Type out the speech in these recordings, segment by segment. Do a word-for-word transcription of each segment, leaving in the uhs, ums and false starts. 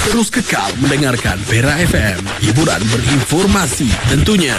Terus kekal mendengarkan Perak F M. Hiburan berinformasi tentunya.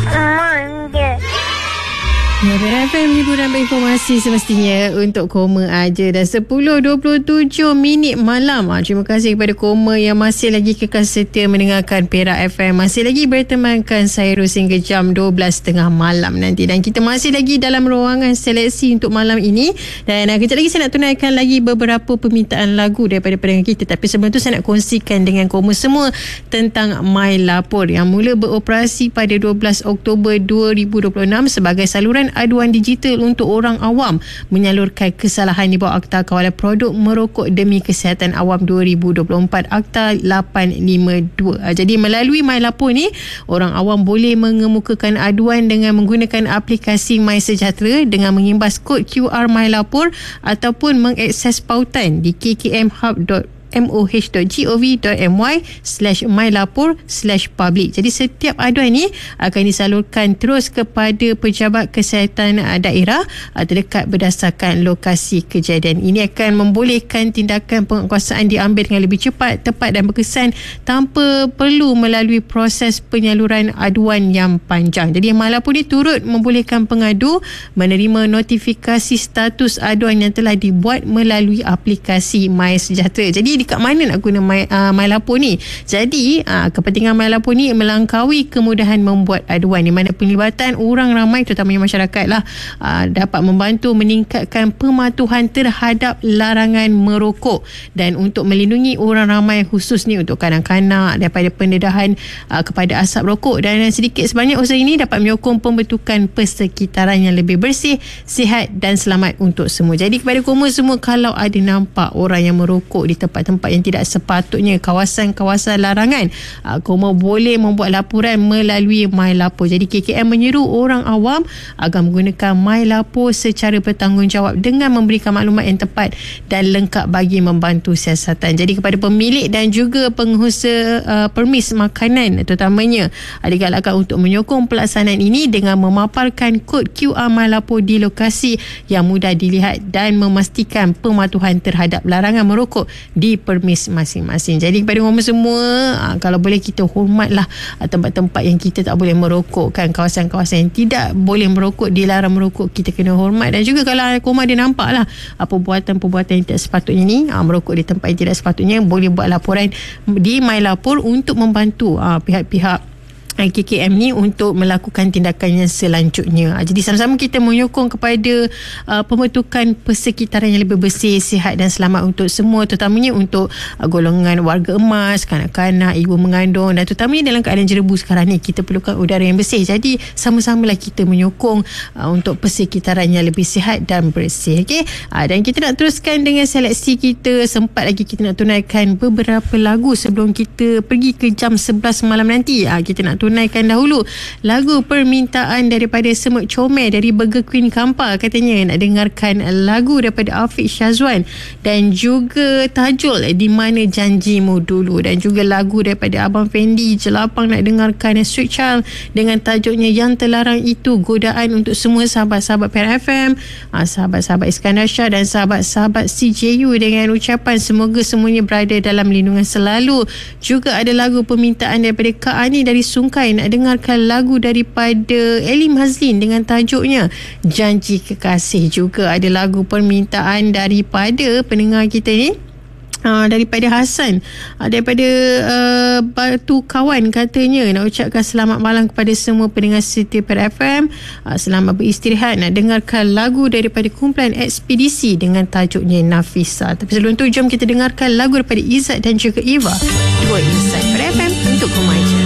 Ya, Perak F M, hiburan berinformasi semestinya untuk Koma aja. Dah sepuluh dua puluh tujuh minit malam. Ha, terima kasih kepada Koma yang masih lagi kekal setia mendengarkan Perak F M. Masih lagi bertemankan saya Ros hingga jam dua belas tiga puluh malam nanti. Dan kita masih lagi dalam ruangan seleksi untuk malam ini. Dan uh, kejap lagi saya nak tunaikan lagi beberapa permintaan lagu daripada pendengar kita. Tapi sebelum tu saya nak kongsikan dengan Koma semua tentang My Lapor yang mula beroperasi pada dua belas Oktober dua ribu dua puluh enam sebagai saluran aduan digital untuk orang awam menyalurkan kesalahan di bawah Akta Kawalan Produk Merokok Demi Kesihatan Awam dua ribu dua puluh empat Akta lapan lima dua. Jadi melalui My Lapor ni, orang awam boleh mengemukakan aduan dengan menggunakan aplikasi My Sejahtera dengan mengimbas kod Q R My Lapor ataupun mengakses pautan di kkmhub dot moh dot gov dot my slash mylapor slash public. Jadi setiap aduan ini akan disalurkan terus kepada pejabat kesihatan daerah terdekat berdasarkan lokasi kejadian. Ini akan membolehkan tindakan penguatkuasaan diambil dengan lebih cepat, tepat dan berkesan tanpa perlu melalui proses penyaluran aduan yang panjang. Jadi My Lapor ini turut membolehkan pengadu menerima notifikasi status aduan yang telah dibuat melalui aplikasi My Sejahtera. Jadi kat mana nak guna My, uh, My Lapor ni? Jadi uh, kepentingan My Lapor ni melangkaui kemudahan membuat aduan di mana penglibatan orang ramai terutamanya masyarakat lah uh, dapat membantu meningkatkan pematuhan terhadap larangan merokok dan untuk melindungi orang ramai khusus ni untuk kanak-kanak daripada pendedahan uh, kepada asap rokok. Dan sedikit sebanyak usaha ini dapat menyokong pembentukan persekitaran yang lebih bersih, sihat dan selamat untuk semua. Jadi kepada Koma semua, kalau ada nampak orang yang merokok di tempat tempat yang tidak sepatutnya, kawasan-kawasan larangan, uh, Koma boleh membuat laporan melalui My Lapor. Jadi K K M menyeru orang awam agar menggunakan My Lapor secara bertanggungjawab dengan memberikan maklumat yang tepat dan lengkap bagi membantu siasatan. Jadi kepada pemilik dan juga pengusaha uh, permis makanan terutamanya, ada galakan untuk menyokong pelaksanaan ini dengan memaparkan kod Q R My Lapor di lokasi yang mudah dilihat dan memastikan pematuhan terhadap larangan merokok di permis masing-masing. Jadi kepada Koma semua, aa, kalau boleh kita hormatlah aa, tempat-tempat yang kita tak boleh merokok kan, kawasan-kawasan yang tidak boleh merokok, dilarang merokok, kita kena hormat. Dan juga kalau Koma ada nampak lah aa, perbuatan-perbuatan yang tidak sepatutnya ni, aa, merokok di tempat yang tidak sepatutnya, boleh buat laporan di My Lapor untuk membantu aa, pihak-pihak K K M ni untuk melakukan tindakan yang selanjutnya. Jadi sama-sama kita menyokong kepada uh, pembentukan persekitaran yang lebih bersih, sihat dan selamat untuk semua, terutamanya untuk uh, golongan warga emas, kanak-kanak, ibu mengandung dan terutamanya dalam keadaan jerebu sekarang ni kita perlukan udara yang bersih. Jadi sama-samalah kita menyokong uh, untuk persekitaran yang lebih sihat dan bersih. Okay? Uh, dan kita nak teruskan dengan seleksi kita. Sempat lagi kita nak tunaikan beberapa lagu sebelum kita pergi ke jam sebelas malam nanti. Uh, kita nak tunaikan dahulu lagu permintaan daripada Semut Comel dari Burger Queen Kampar. Katanya nak dengarkan lagu daripada Afiq Syazwan dan juga Tajul Di Mana Janjimu Dulu, dan juga lagu daripada Abang Fendi Jelapang nak dengarkan Sweet Child dengan tajuknya Yang Terlarang Itu Godaan untuk semua sahabat-sahabat Perak F M, sahabat-sahabat Iskandar Shah dan sahabat-sahabat C J U dengan ucapan semoga semuanya berada dalam lindungan selalu. Juga ada lagu permintaan daripada Kak Ani dari Sungkai nak dengarkan lagu daripada Elim Hazlin dengan tajuknya Janji Kekasih. Juga ada lagu permintaan daripada pendengar kita ni, Uh, daripada Hasan, uh, daripada uh, Batu Kawan, katanya nak ucapkan selamat malam kepada semua pendengar setia Perak F M, uh, selamat beristirahat, nak dengarkan lagu daripada kumpulan Ekspedisi dengan tajuknya Nafisa. Tapi sebelum tu jom kita dengarkan lagu daripada Izzat dan juga Eva, Dua Insight Perak F M untuk Koma je.